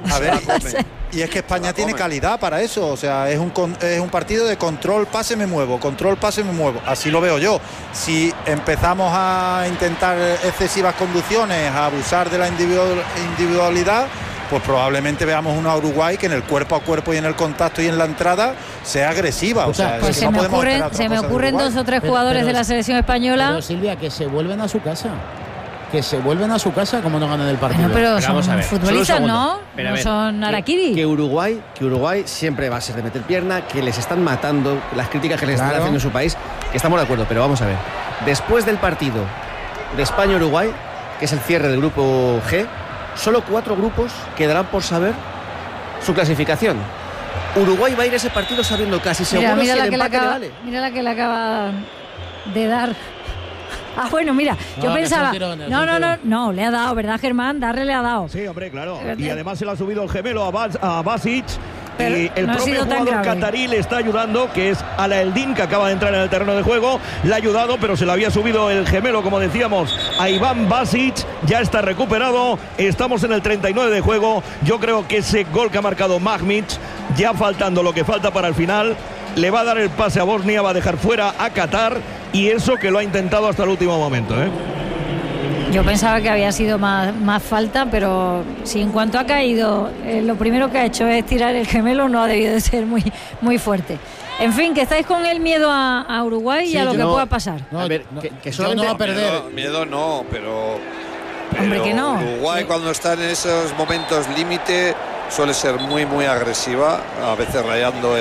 Y es que España tiene calidad para eso. O sea, es un partido de control, pase, me muevo. Control, pase, me muevo. Así lo veo yo. Si empezamos a intentar excesivas conducciones, a abusar de la individualidad, pues probablemente veamos una Uruguay que en el cuerpo a cuerpo y en el contacto y en la entrada sea agresiva. O sea, pues se me ocurren 2 o 3 jugadores de la selección española. Pero Silvia, que se vuelven a su casa. Que se vuelven a su casa como no ganan el partido. Pero son futbolistas, ¿no? No son harakiri. Que Uruguay siempre va a ser de meter pierna, que les están matando, las críticas que les están haciendo en su país, que estamos de acuerdo, pero vamos a ver. Después del partido de España-Uruguay, que es el cierre del grupo G, solo 4 grupos quedarán por saber su clasificación. Uruguay va a ir a ese partido sabiendo casi seguro si el empate le vale. Mira la que le acaba de dar. Bueno, mira, yo pensaba... No, le ha dado, ¿verdad, Germán? Darle le ha dado. Sí, hombre, claro. Y además se le ha subido el gemelo a Basic. Pero y el propio jugador catarí le está ayudando, que es Alaeldin, que acaba de entrar en el terreno de juego. Le ha ayudado, pero se le había subido el gemelo, como decíamos, a Iván Basic. Ya está recuperado. Estamos en el 39 de juego. Yo creo que ese gol que ha marcado Mamić, ya faltando lo que falta para el final, le va a dar el pase a Bosnia, va a dejar fuera a Qatar, y eso que lo ha intentado hasta el último momento, ¿eh? Yo pensaba que había sido más falta, pero si en cuanto ha caído, lo primero que ha hecho es tirar el gemelo, no ha debido de ser muy fuerte. En fin, que estáis con el miedo a Uruguay y a lo que pueda pasar. A ver, que solo no va a perder. Miedo no, pero hombre, que no. Uruguay cuando está en esos momentos límite suele ser muy agresiva, a veces rayando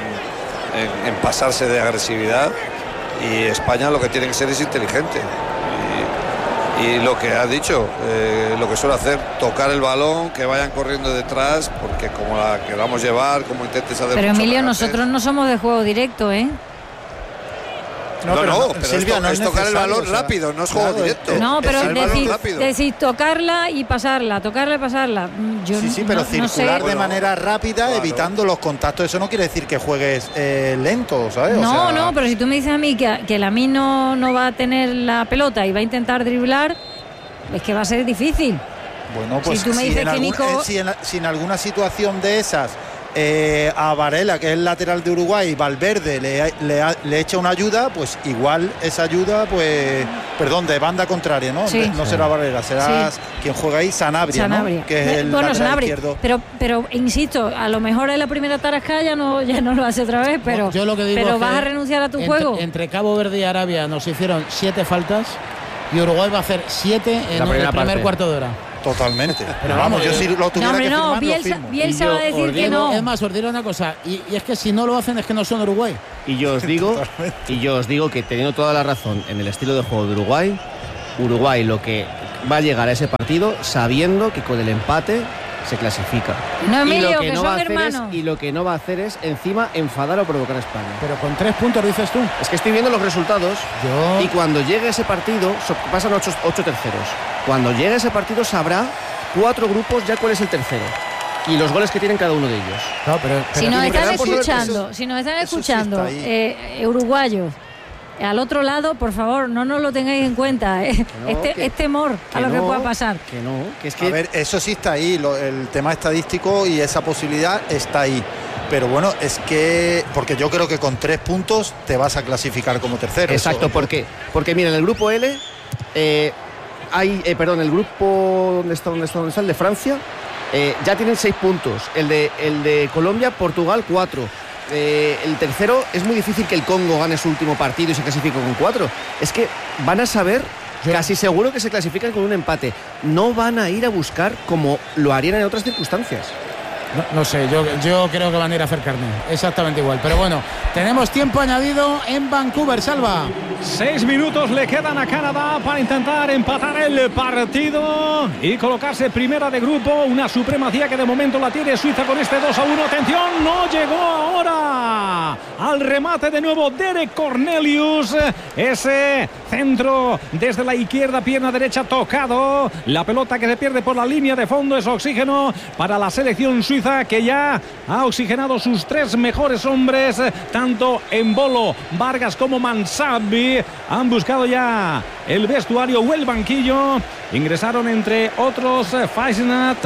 en pasarse de agresividad, y España lo que tiene que ser es inteligente. Y lo que has dicho, lo que suele hacer, tocar el balón, que vayan corriendo detrás, porque como la queramos llevar, como intentes hacer. Pero Emilio, nosotros no somos de juego directo, ¿eh? Pero Silvia, es tocar el balón rápido, no es juego directo. No, pero decir tocarla y pasarla, tocarla y pasarla. Pero circular de manera rápida, evitando los contactos. Eso no quiere decir que juegues lento, ¿sabes? No, pero si tú me dices a mí que Lamine no va a tener la pelota y va a intentar driblar, es que va a ser difícil. Bueno, pues si tú me dices que Nico... si en alguna situación de esas a Varela, que es el lateral de Uruguay, Valverde le echa una ayuda, pues igual esa ayuda, pues, perdón, de banda contraria, ¿no? Sí. No será Varela, será quien juega ahí, Sanabria, ¿no? Que es el lateral Sanabria, izquierdo. pero insisto, a lo mejor en la primera tarasca ya no lo hace otra vez, pero, yo lo que digo pero es vas que a renunciar a tu juego. Entre Cabo Verde y Arabia nos hicieron 7 faltas y Uruguay va a hacer 7 en el primer cuarto de hora. Totalmente. Pero vamos, yo si lo tuviera que firmar, lo firmo. Bielsa va a decir que no. Es más, os diré una cosa, y es que si no lo hacen es que no son Uruguay. Y yo os digo que teniendo toda la razón en el estilo de juego de Uruguay lo que va a llegar a ese partido sabiendo que con el empate se clasifica. No, Emilio, y lo que, que no son va a hacer hermanos. y lo que no va a hacer es encima enfadar o provocar a España. Pero con 3 puntos dices tú. Es que estoy viendo los resultados y cuando llegue ese partido pasan 8 terceros. Cuando llegue ese partido sabrá 4 grupos ya cuál es el tercero y los goles que tienen cada uno de ellos. No, pero si nos están escuchando, uruguayos al otro lado, por favor, no nos lo tengáis en cuenta. Es temor a lo que pueda pasar. A ver, eso sí está ahí, el tema estadístico y esa posibilidad está ahí. Pero bueno, es que porque yo creo que con 3 puntos te vas a clasificar como tercero. Exacto, porque mira, en el grupo L el grupo ¿dónde está el de Francia? Ya tienen 6 puntos. El de Colombia, Portugal 4. El tercero es muy difícil que el Congo gane su último partido y se clasifique con 4. Es que van a saber, casi seguro que se clasifican con un empate. No van a ir a buscar como lo harían en otras circunstancias. No sé, yo creo que van a ir a hacer carne. Exactamente igual. Pero bueno, tenemos tiempo añadido en Vancouver, Salva. 6 minutos le quedan a Canadá para intentar empatar el partido y colocarse primera de grupo. Una supremacía que de momento la tiene Suiza con este 2-1. Atención, no llegó ahora al remate de nuevo Derek Cornelius. Ese centro desde la izquierda, pierna derecha tocado. La pelota que se pierde por la línea de fondo es oxígeno para la selección suiza, que ya ha oxigenado sus 3 mejores hombres, tanto Embolo, Vargas como Mansabi. Han buscado ya el vestuario o el banquillo. Ingresaron entre otros Faisnat,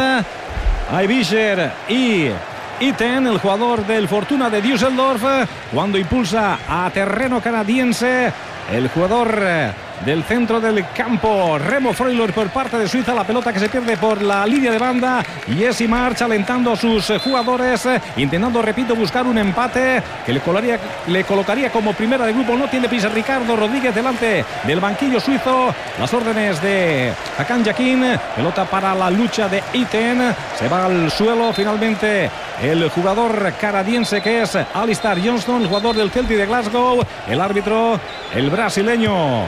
Aibischer y Iten, el jugador del Fortuna de Düsseldorf, cuando impulsa a terreno canadiense el jugador del centro del campo, Remo Freuler, por parte de Suiza. La pelota que se pierde por la línea de banda. Jesse March alentando a sus jugadores, intentando, repito, buscar un empate que le colocaría como primera de grupo. No tiene prisa Ricardo Rodríguez delante del banquillo suizo. Las órdenes de Hakan Yakin. Pelota para la lucha de Iten. Se va al suelo finalmente el jugador canadiense, que es Alistair Johnston, jugador del Celtic de Glasgow. El árbitro, el brasileño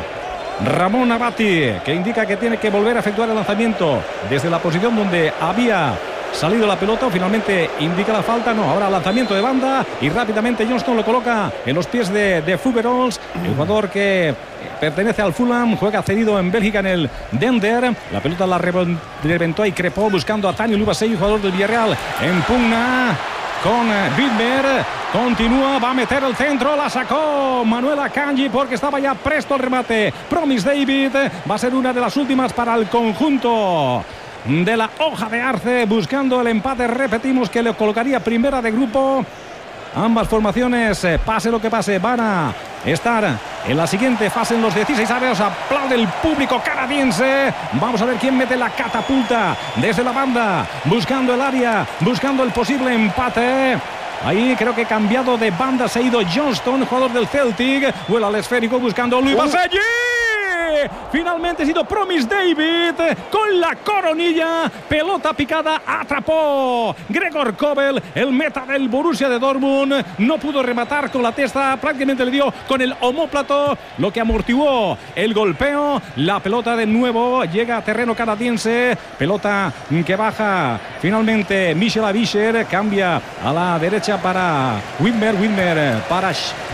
Ramón Abati, que indica que tiene que volver a efectuar el lanzamiento desde la posición donde había salido la pelota. Finalmente indica la falta. No, ahora lanzamiento de banda y rápidamente Johnston lo coloca en los pies de Fuggerolls, el jugador que pertenece al Fulham, juega cedido en Bélgica en el Dender. La pelota la reventó y crepó buscando a Tani Lubasei, jugador del Villarreal, en pugna con Widmer. Continúa, va a meter el centro, la sacó Manuel Akanji porque estaba ya presto el remate. Promise David va a ser una de las últimas para el conjunto de la hoja de Arce, buscando el empate. Repetimos que le colocaría primera de grupo. Ambas formaciones, pase lo que pase, van a estar en la siguiente fase en los 16 avos. Aplaude el público canadiense. Vamos a ver quién mete la catapulta desde la banda, buscando el área, buscando el posible empate. Ahí creo que cambiado de banda se ha ido Johnston, jugador del Celtic. Vuela al esférico buscando Luis Baselli. Finalmente ha sido Promise David con la coronilla. Pelota picada, atrapó Gregor Kobel, el meta del Borussia de Dortmund. No pudo rematar con la testa, prácticamente le dio con el omóplato, lo que amortiguó el golpeo. La pelota de nuevo llega a terreno canadiense. Pelota que baja finalmente Michel Avischer, cambia a la derecha para Widmer para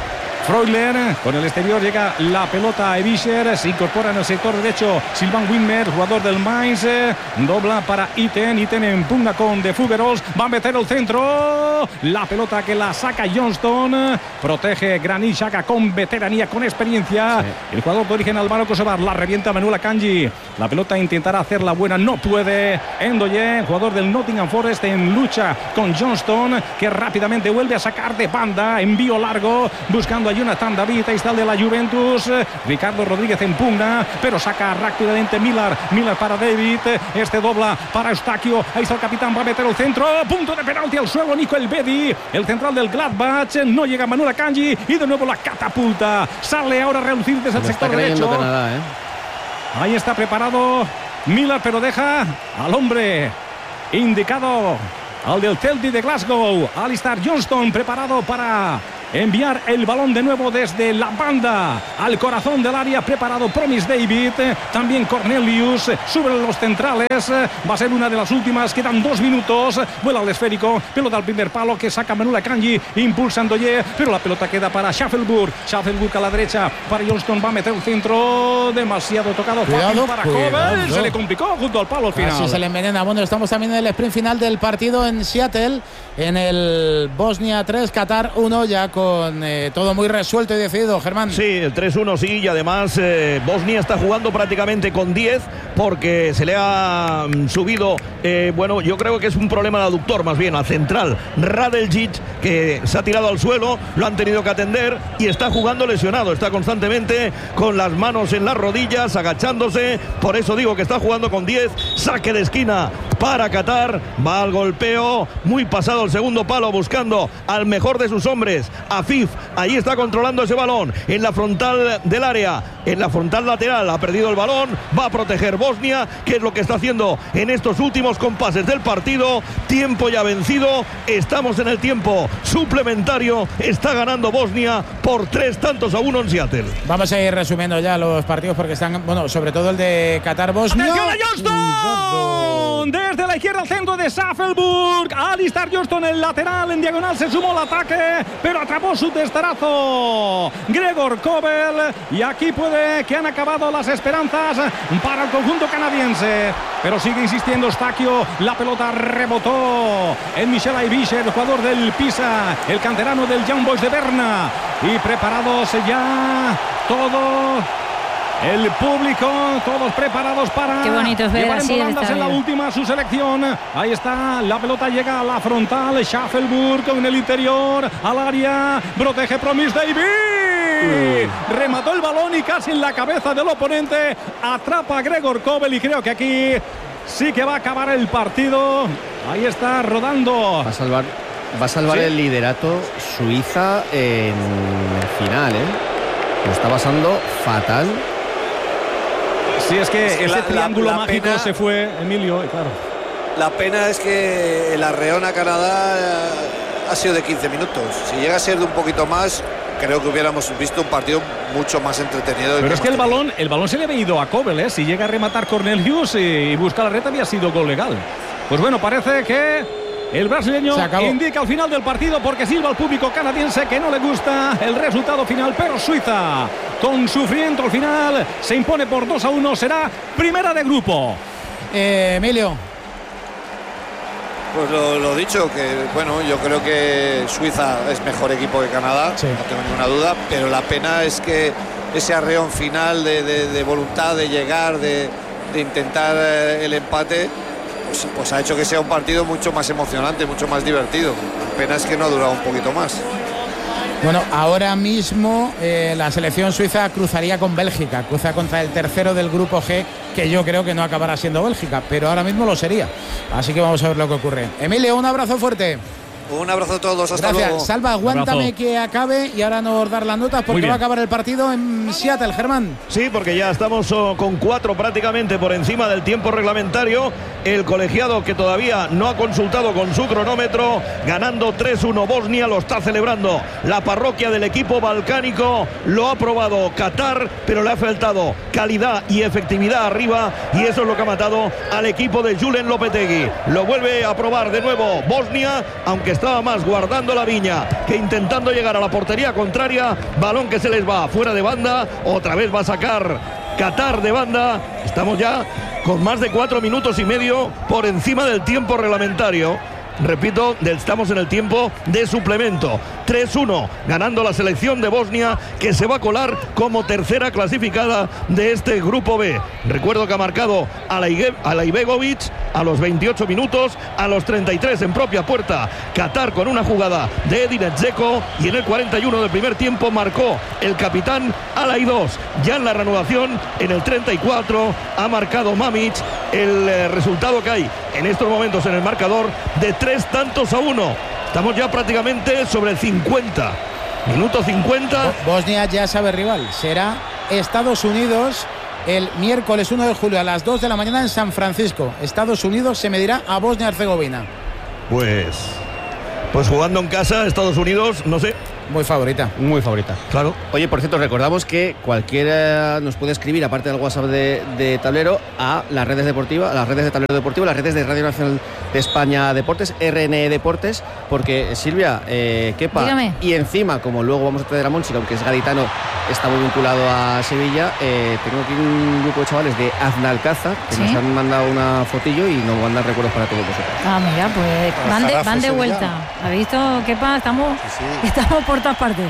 Freuler, con el exterior llega la pelota a Ebischer, se incorpora en el sector derecho Sylvain Winmer, jugador del Mainz, dobla para Itten en pugna con De Fuggeros, va a meter el centro, la pelota que la saca Johnston, protege Granit Xhaka con veteranía, con experiencia, el jugador de origen albano-kosovar, la revienta Manuel Akanji, la pelota intentará hacerla buena, no puede, Ndoye, jugador del Nottingham Forest, en lucha con Johnston, que rápidamente vuelve a sacar de banda, envío largo, buscando a Jonathan David, ahí está el de la Juventus, Ricardo Rodríguez en pugna, pero saca rápidamente Miller para David, este dobla para Eustaquio, ahí está el capitán, va a meter el centro, punto de penalti al suelo, Nico Elvedi, el central del Gladbach, no llega Manuel Akanji y de nuevo la catapulta, sale ahora a reducir desde el sector derecho. Canadá, Ahí está preparado Miller, pero deja al hombre indicado, al del Celtic de Glasgow, Alistair Johnston, preparado para enviar el balón de nuevo desde la banda al corazón del área, preparado Promise David, también Cornelius, suben los centrales, va a ser una de las últimas, quedan 2 minutos, vuela al esférico, pelota al primer palo que saca Manuel Akanji, impulsa Ndoye, pero la pelota queda para Schaffelburg a la derecha, para Johnston, va a meter un centro demasiado tocado, fácil para Kovel, se le complicó junto al palo al final. Así se le envenena. Bueno, estamos también en el sprint final del partido en Seattle, en el Bosnia 3, Qatar 1, ya con todo muy resuelto y decidido, Germán. Sí, el 3-1 sí, y además Bosnia está jugando prácticamente con 10 porque se le ha subido, bueno, yo creo que es un problema de aductor más bien, al central Radeljic, que se ha tirado al suelo, lo han tenido que atender y está jugando lesionado, está constantemente con las manos en las rodillas, agachándose, por eso digo que está jugando con 10, saque de esquina para Qatar, va al golpeo, muy pasado el segundo palo, buscando al mejor de sus hombres, Afif, ahí está controlando ese balón, en la frontal del área, en la frontal lateral, ha perdido el balón, va a proteger Bosnia, que es lo que está haciendo en estos últimos compases del partido, tiempo ya vencido, estamos en el tiempo suplementario, está ganando Bosnia por 3-1 en Seattle. Vamos a ir resumiendo ya los partidos porque están, bueno, sobre todo el de Qatar-Bosnia. ¡Atención a Johnston! Desde la izquierda al centro de Schaffelburg, Alistair Johnston, el lateral en diagonal, se sumó al ataque, pero atrapó su testarazo Gregor Kobel, y aquí puede que han acabado las esperanzas para el conjunto canadiense, pero sigue insistiendo Eustaquio, la pelota rebotó en Michel Aibischer, el jugador del Pisa, el canterano del Young Boys de Berna, y preparados ya todo el público, todos preparados para llevar en volandas en la última su selección. Ahí está, la pelota llega a la frontal, Schaffelburg con el interior al área, protege Promise David, remató el balón y casi en la cabeza del oponente atrapa a Gregor Kobel, y creo que aquí sí que va a acabar el partido. Ahí está rodando. Va a salvar el liderato Suiza en final, Lo está pasando fatal. Sí, es que ese triángulo mágico pena, se fue, Emilio, claro. La pena es que el arreón a Canadá ha sido de 15 minutos. Si llega a ser de un poquito más, creo que hubiéramos visto un partido mucho más entretenido. Pero es que el balón se le había ido a Kobel, Si llega a rematar Cornelius y busca la reta, había sido gol legal. Pues bueno, parece que el brasileño indica al final del partido, porque silba al público canadiense que no le gusta el resultado final, pero Suiza, con sufrimiento al final, se impone por 2-1, será primera de grupo. Emilio. Pues lo dicho, que bueno, yo creo que Suiza es mejor equipo que Canadá, no tengo ninguna duda, pero la pena es que ese arreón final de voluntad de llegar, de intentar el empate, pues ha hecho que sea un partido mucho más emocionante, mucho más divertido. La pena es que no ha durado un poquito más. Bueno, ahora mismo la selección suiza cruzaría con Bélgica, cruza contra el tercero del grupo G, que yo creo que no acabará siendo Bélgica, pero ahora mismo lo sería. Así que vamos a ver lo que ocurre. Emilio, un abrazo fuerte. Un abrazo a todos, hasta luego. Gracias. Salva, aguántame que acabe y ahora nos dar las notas porque va a acabar el partido en Seattle, Germán. Sí, porque ya estamos con 4 prácticamente por encima del tiempo reglamentario. El colegiado, que todavía no ha consultado con su cronómetro, ganando 3-1 Bosnia, lo está celebrando la parroquia del equipo balcánico. Lo ha probado Qatar, pero le ha faltado calidad y efectividad arriba, y eso es lo que ha matado al equipo de Julen Lopetegui. Lo vuelve a probar de nuevo Bosnia, aunque estaba más guardando la viña que intentando llegar a la portería contraria. Balón que se les va fuera de banda. Otra vez va a sacar Qatar de banda. Estamos ya con más de 4 minutos y medio por encima del tiempo reglamentario. Repito, estamos en el tiempo de suplemento. 3-1, ganando la selección de Bosnia, que se va a colar como tercera clasificada de este grupo B. Recuerdo que ha marcado Alaibegovic a los 28 minutos, a los 33 en propia puerta Qatar con una jugada de Edin Dzeko, y en el 41 del primer tiempo marcó el capitán Alai 2. Ya en la reanudación, en el 34, ha marcado Mamić. El resultado que hay en estos momentos en el marcador de 3-1. Estamos ya prácticamente sobre el 50. Minuto 50. Bosnia ya sabe rival. Será Estados Unidos el miércoles 1 de julio a las 2 de la mañana en San Francisco. Estados Unidos se medirá a Bosnia-Herzegovina. Pues jugando en casa, Estados Unidos, no sé. Muy favorita. Muy favorita. Claro. Oye, por cierto, recordamos que cualquiera nos puede escribir, aparte del WhatsApp de Tablero, a las redes deportivas, a las redes de Tablero Deportivo, las redes de Radio Nacional de España Deportes, RNE Deportes, porque Silvia, Kepa, dígame. Y encima, como luego vamos a traer a Monchi, aunque es gaditano, está muy vinculado a Sevilla, tengo aquí un grupo de chavales de Aznalcázar que ¿Sí? nos han mandado una fotillo y nos mandan recuerdos para todos vosotros. Ah, mira, pues van de vuelta. ¿Ha visto, Kepa? Estamos por todas partes.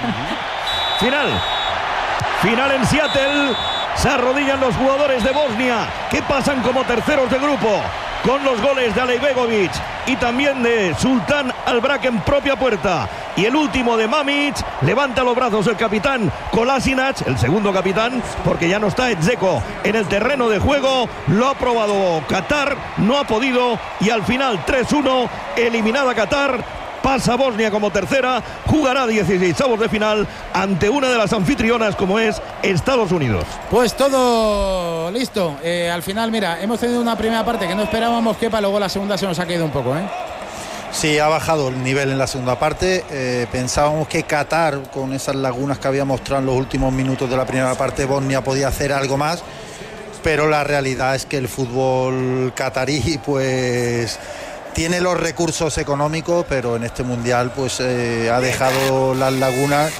Final en Seattle. Se arrodillan los jugadores de Bosnia, que pasan como terceros de grupo, con los goles de Alaibegovic y también de Sultan Albrak en propia puerta. Y el último de Mamić. Levanta los brazos el capitán Kolasinac, el segundo capitán, porque ya no está Dzeko en el terreno de juego. Lo ha probado Qatar, no ha podido, y al final 3-1, eliminada Qatar. Pasa Bosnia como tercera, jugará 16avos de final ante una de las anfitrionas como es Estados Unidos. Pues todo listo. Al final, mira, hemos tenido una primera parte que no esperábamos, Kepa, luego la segunda se nos ha caído un poco, ¿eh? Sí, ha bajado el nivel en la segunda parte. Pensábamos que Qatar, con esas lagunas que había mostrado en los últimos minutos de la primera parte, Bosnia podía hacer algo más, pero la realidad es que el fútbol qatarí, pues tiene los recursos económicos, pero en este mundial pues ha dejado las lagunas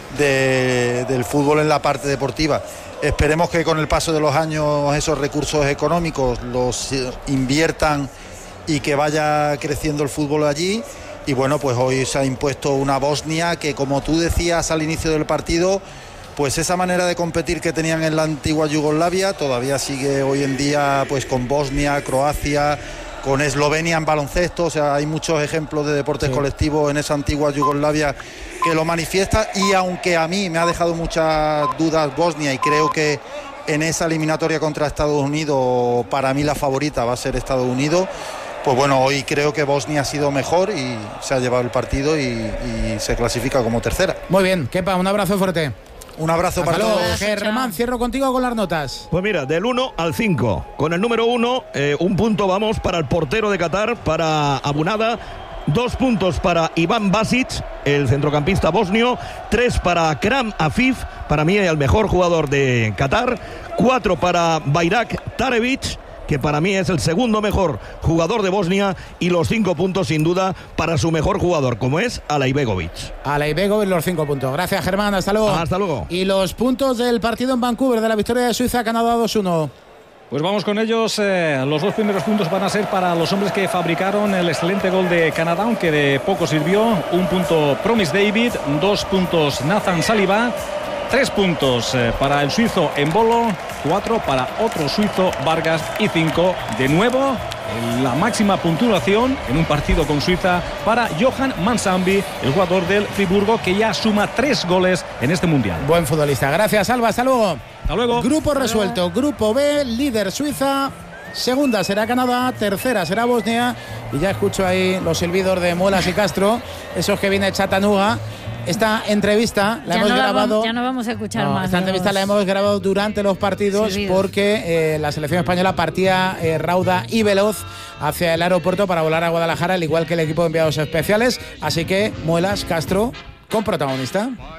del fútbol en la parte deportiva. Esperemos que con el paso de los años esos recursos económicos los inviertan y que vaya creciendo el fútbol allí. Y bueno, pues hoy se ha impuesto una Bosnia que, como tú decías al inicio del partido, pues esa manera de competir que tenían en la antigua Yugoslavia todavía sigue hoy en día, pues con Bosnia, Croacia, con Eslovenia en baloncesto. O sea, hay muchos ejemplos de deportes colectivos en esa antigua Yugoslavia que lo manifiesta. Y aunque a mí me ha dejado muchas dudas Bosnia, y creo que en esa eliminatoria contra Estados Unidos para mí la favorita va a ser Estados Unidos, pues bueno, hoy creo que Bosnia ha sido mejor y se ha llevado el partido y se clasifica como tercera. Muy bien, Kepa, un abrazo fuerte. Un abrazo para todos. Germán, cierro contigo con las notas. Pues mira, del 1 al 5. Con el número 1, un punto vamos para el portero de Qatar, para Abunada. 2 puntos para Iván Basic, el centrocampista bosnio. 3 para Akram Afif, para mí el mejor jugador de Qatar. 4 para Bayrak Tarevic, que para mí es el segundo mejor jugador de Bosnia, y los 5 puntos sin duda para su mejor jugador, como es Alaibegovic. Alaibegovic, los 5 puntos. Gracias, Germán, hasta luego. Hasta luego. Y los puntos del partido en Vancouver, de la victoria de Suiza, Canadá 2-1. Pues vamos con ellos. Los 2 primeros puntos van a ser para los hombres que fabricaron el excelente gol de Canadá, aunque de poco sirvió. 1 punto Promise David, 2 puntos Nathan Saliba, 3 puntos para el suizo Embolo, 4 para otro suizo Vargas y 5 de nuevo la máxima puntuación en un partido con Suiza para Johan Mansambi, el jugador del Friburgo, que ya suma 3 goles en este mundial. Buen futbolista. Gracias, Alba. Hasta luego. Hasta luego. Grupo resuelto. Grupo B, líder Suiza. Segunda será Canadá, tercera será Bosnia. Y ya escucho ahí los silbidos de Muelas y Castro, esos que viene Chattanooga. Esta entrevista la hemos grabado. Ya no vamos a escuchar más. Esta entrevista la hemos grabado durante los partidos porque la selección española partía rauda y veloz hacia el aeropuerto para volar a Guadalajara, al igual que el equipo de enviados especiales. Así que Muelas, Castro, con protagonista.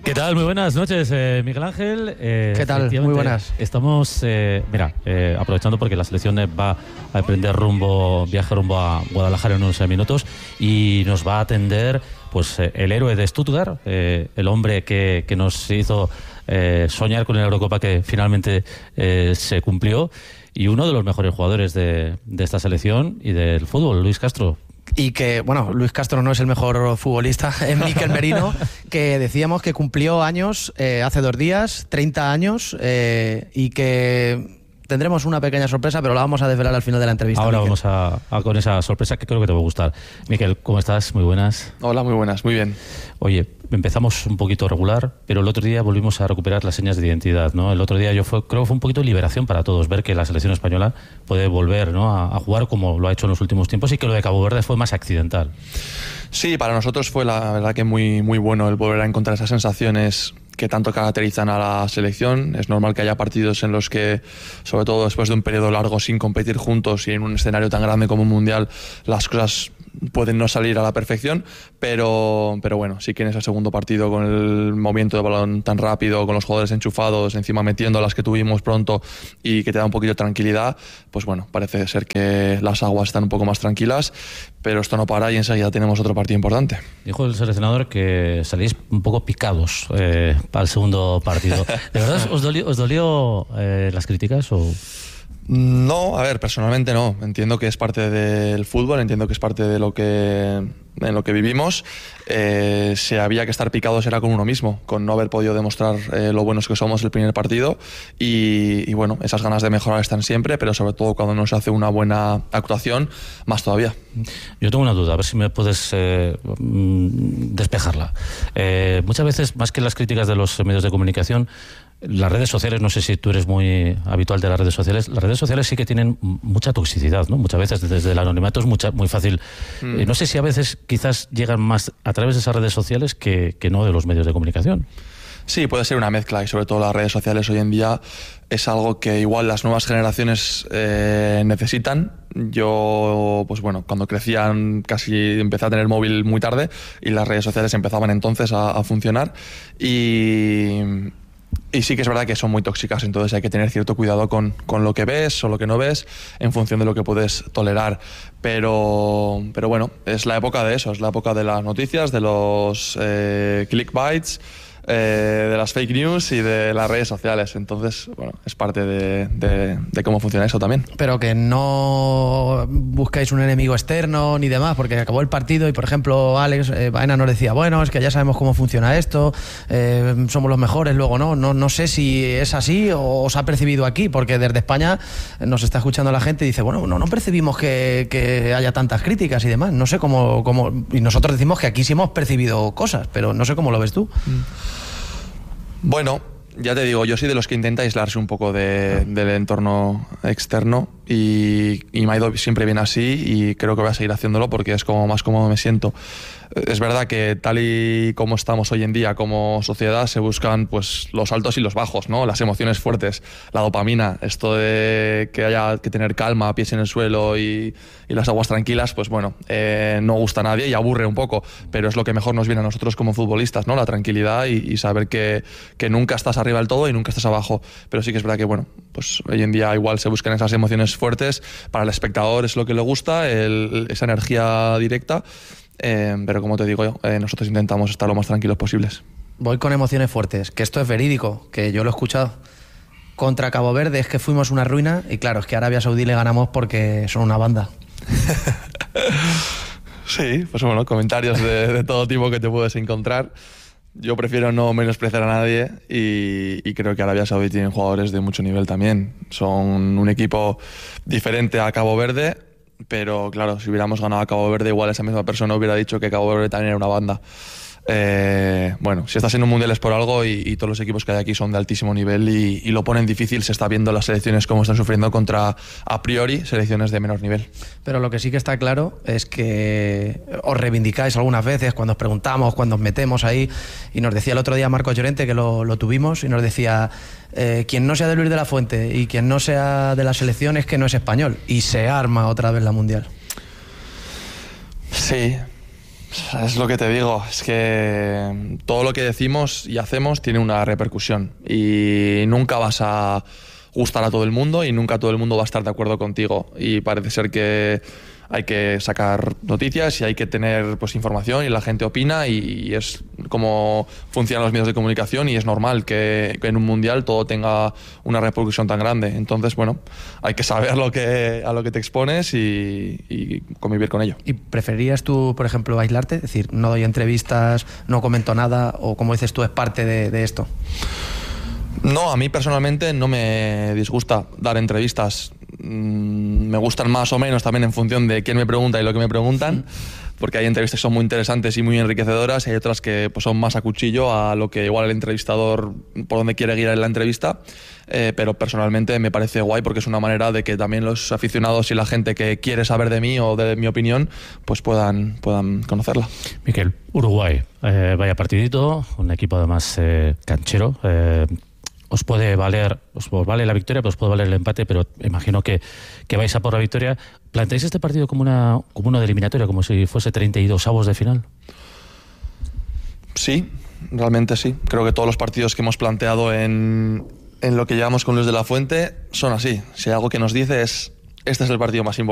¿Qué tal? Muy buenas noches, Miguel Ángel. ¿Qué tal? Muy buenas. Estamos, aprovechando porque la selección va a emprender viaje rumbo a Guadalajara en unos minutos y nos va a atender pues el héroe de Stuttgart, el hombre que nos hizo soñar con la Eurocopa que finalmente se cumplió, y uno de los mejores jugadores de esta selección y del fútbol, Luis Castro. Y que, bueno, Luis Castro no es el mejor futbolista, es Mikel Merino, que decíamos que cumplió años hace 2 días, 30 años, y que tendremos una pequeña sorpresa, pero la vamos a desvelar al final de la entrevista. Ahora Mikel. vamos a con esa sorpresa que creo que te va a gustar. Mikel, ¿cómo estás? Muy buenas. Hola, muy buenas, muy bien. Oye, empezamos un poquito regular, pero el otro día volvimos a recuperar las señas de identidad, ¿no? El otro día creo que fue un poquito de liberación para todos, ver que la selección española puede volver, ¿no?, a jugar como lo ha hecho en los últimos tiempos, y que lo de Cabo Verde fue más accidental. Sí, para nosotros fue la verdad que muy, muy bueno el volver a encontrar esas sensaciones que tanto caracterizan a la selección. Es normal que haya partidos en los que, sobre todo después de un periodo largo sin competir juntos y en un escenario tan grande como un mundial, las cosas pueden no salir a la perfección, pero bueno, sí que en ese segundo partido, con el movimiento de balón tan rápido, con los jugadores enchufados, encima metiendo las que tuvimos pronto y que te da un poquito de tranquilidad, pues bueno, parece ser que las aguas están un poco más tranquilas, pero esto no para y enseguida tenemos otro partido importante. Dijo el seleccionador que salís un poco picados para el segundo partido. ¿De verdad os dolió las críticas o...? No, a ver, personalmente no. Entiendo que es parte del fútbol, entiendo que es parte de en lo que vivimos. Si había que estar picados era con uno mismo, con no haber podido demostrar lo buenos que somos el primer partido, y bueno, esas ganas de mejorar están siempre, pero sobre todo cuando no se hace una buena actuación, más todavía. Yo tengo una duda, a ver si me puedes despejarla. Muchas veces, más que las críticas de los medios de comunicación, las redes sociales, no sé si tú eres muy habitual de las redes sociales sí que tienen mucha toxicidad, ¿no? Muchas veces desde el anonimato es muy fácil. No sé si a veces quizás llegan más a través de esas redes sociales que no de los medios de comunicación. Sí, puede ser una mezcla, y sobre todo las redes sociales hoy en día es algo que igual las nuevas generaciones necesitan. Yo, pues bueno, cuando crecían casi empecé a tener móvil muy tarde y las redes sociales empezaban entonces a funcionar, y sí que es verdad que son muy tóxicas, entonces hay que tener cierto cuidado con lo que ves o lo que no ves en función de lo que puedes tolerar. Pero bueno, es la época de eso, es la época de las noticias, de los clickbaits, de las fake news y de las redes sociales. Entonces, bueno, es parte de cómo funciona eso también. Pero que no busquéis un enemigo externo ni demás, porque acabó el partido y, por ejemplo, Alex Baena nos decía, bueno, es que ya sabemos cómo funciona esto, somos los mejores, luego no sé si es así o os ha percibido aquí, porque desde España nos está escuchando la gente y dice, bueno, no percibimos que haya tantas críticas y demás, no sé cómo, y nosotros decimos que aquí sí hemos percibido cosas, pero no sé cómo lo ves tú. Bueno, ya te digo, yo soy de los que intenta aislarse un poco del entorno externo, y me ha ido siempre bien así, y creo que voy a seguir haciéndolo porque es como más cómodo me siento. Es verdad que tal y como estamos hoy en día como sociedad se buscan pues los altos y los bajos, ¿no? Las emociones fuertes, la dopamina, esto de que haya que tener calma, pies en el suelo y las aguas tranquilas, pues bueno, no gusta a nadie y aburre un poco, pero es lo que mejor nos viene a nosotros como futbolistas, ¿no? La tranquilidad y saber que nunca estás arriba del todo y nunca estás abajo. Pero sí que es verdad que bueno, pues hoy en día igual se buscan esas emociones fuertes, para el espectador es lo que le gusta, esa energía directa. Pero como te digo, nosotros intentamos estar lo más tranquilos posibles. Voy con emociones fuertes, que esto es verídico, que yo lo he escuchado. Contra Cabo Verde es que fuimos una ruina, y claro, es que a Arabia Saudí le ganamos porque son una banda. Sí, pues bueno, comentarios de todo tipo que te puedes encontrar. Yo prefiero no menospreciar a nadie, y creo que Arabia Saudí tiene jugadores de mucho nivel también. Son un equipo diferente a Cabo Verde, pero claro, si hubiéramos ganado a Cabo Verde, igual esa misma persona hubiera dicho que Cabo Verde también era una banda. Bueno, si estás en un mundial es por algo, y todos los equipos que hay aquí son de altísimo nivel y lo ponen difícil. Se está viendo las selecciones cómo están sufriendo contra, a priori, selecciones de menor nivel. Pero lo que sí que está claro es que os reivindicáis algunas veces cuando os preguntamos, cuando os metemos ahí, y nos decía el otro día Marcos Llorente, que lo tuvimos, y nos decía, quien no sea de Luis de la Fuente y quien no sea de la selección es que no es español, y se arma otra vez la mundial. Sí, Es lo que te digo, es que todo lo que decimos y hacemos tiene una repercusión y nunca vas a gustar a todo el mundo y nunca todo el mundo va a estar de acuerdo contigo, y parece ser que hay que sacar noticias y hay que tener pues información y la gente opina, y es como funcionan los medios de comunicación, y es normal que en un mundial todo tenga una repercusión tan grande. Entonces, bueno, hay que saber a lo que te expones y convivir con ello. ¿Y preferirías tú, por ejemplo, aislarte? Es decir, no doy entrevistas, no comento nada, o como dices tú, es parte de esto. No, a mí personalmente no me disgusta dar entrevistas. Me gustan más o menos también en función de quién me pregunta y lo que me preguntan, porque hay entrevistas que son muy interesantes y muy enriquecedoras, y hay otras que pues, son más a cuchillo a lo que igual el entrevistador por donde quiere guiar en la entrevista, pero personalmente me parece guay porque es una manera de que también los aficionados y la gente que quiere saber de mí o de mi opinión pues puedan conocerla. Miquel, Uruguay, vaya partidito, un equipo además canchero. Os vale la victoria, pero os puede valer el empate, pero imagino que vais a por la victoria. ¿Planteáis este partido como uno de eliminatoria, como si fuese 32avos de final? Sí, realmente sí. Creo que todos los partidos que hemos planteado en lo que llevamos con Luis de la Fuente son así. Si hay algo que nos dice es: este es el partido más importante.